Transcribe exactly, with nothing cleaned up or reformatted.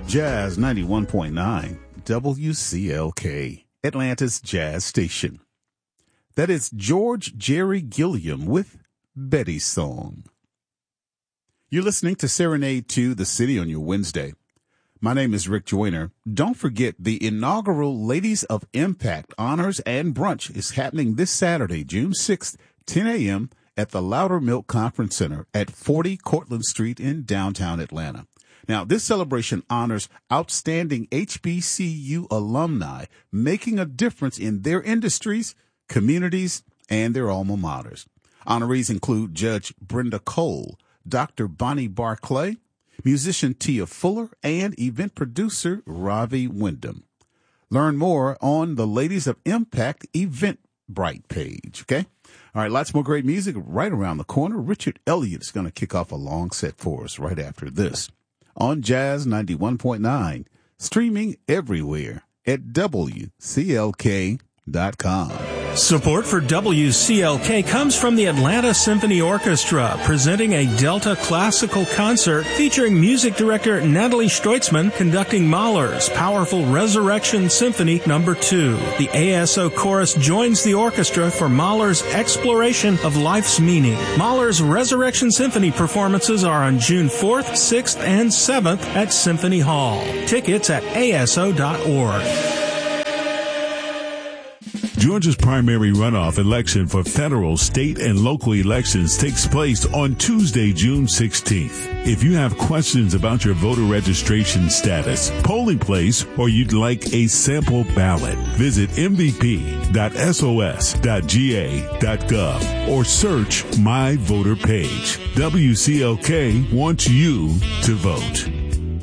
Jazz ninety-one point nine, W C L K, Atlanta's Jazz Station. That is George Jerry Gilliam with Betty's Song. You're listening to Serenade to the City on your Wednesday. My name is Rick Joyner. Don't forget the inaugural Ladies of Impact Honors and Brunch is happening this Saturday, June sixth, ten a.m. at the Loudermilk Conference Center at forty Cortlandt Street in downtown Atlanta. Now, this celebration honors outstanding H B C U alumni making a difference in their industries, communities, and their alma maters. Honorees include Judge Brenda Cole, Doctor Bonnie Barclay, musician Tia Fuller, and event producer Ravi Wyndham. Learn more on the Ladies of Impact Eventbrite page, okay? All right, lots more great music right around the corner. Richard Elliott is going to kick off a long set for us right after this on Jazz ninety-one point nine, streaming everywhere at W C L K dot com. Support for W C L K comes from the Atlanta Symphony Orchestra, presenting a Delta classical concert featuring music director Natalie Stoitzman conducting Mahler's Powerful Resurrection Symphony Number two. The A S O Chorus joins the orchestra for Mahler's exploration of life's meaning. Mahler's Resurrection Symphony performances are on June fourth, sixth, and seventh at Symphony Hall. Tickets at A S O dot org. Georgia's primary runoff election for federal, state, and local elections takes place on Tuesday, June sixteenth. If you have questions about your voter registration status, polling place, or you'd like a sample ballot, visit m v p dot s o s dot g a dot gov or search My Voter Page. W C L K wants you to vote.